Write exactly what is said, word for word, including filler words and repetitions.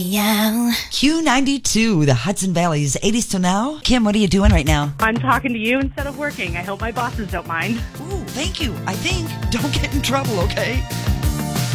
Yeah. Q ninety-two, the Hudson Valley's eighties till now. Kim, what are you doing right now? I'm talking to you instead of working. I hope my bosses don't mind. Ooh, thank you. I think. Don't get in trouble, okay?